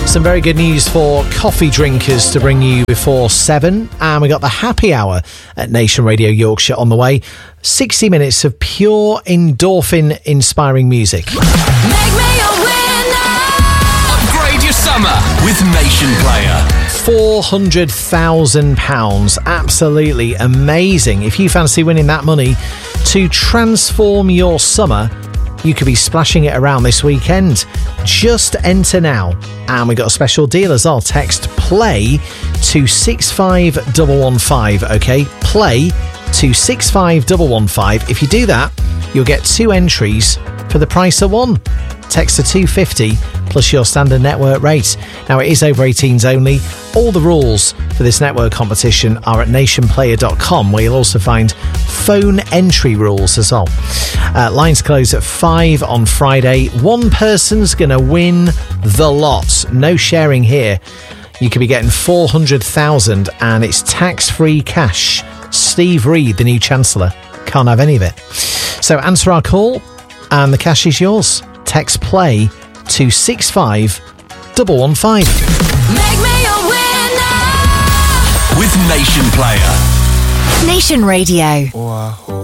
Some very good news for coffee drinkers to bring you before 7. And we got the happy hour at Nation Radio Yorkshire on the way. 60 minutes of pure endorphin-inspiring music. Make me a winner. Upgrade your summer with Nation Player. £400,000. Absolutely amazing. If you fancy winning that money to transform your summer, you could be splashing it around this weekend. Just enter now. And we got a special deal as well. Text PLAY to 65115, okay? PLAY to 65115. If you do that, you'll get 2 entries for the price of 1. Text to 250 plus your standard network rate. Now, it is over 18s only. All the rules for this network competition are at nationplayer.com, where you'll also find phone entry rules as well. Lines close at 5 on Friday. One person's going to win the lot. No sharing here. You could be getting 400,000 and it's tax-free cash. Steve Reid, the new Chancellor, can't have any of it. So answer our call and the cash is yours. Text PLAY to 65115. Make me a winner. With Nation Player. Nation Radio.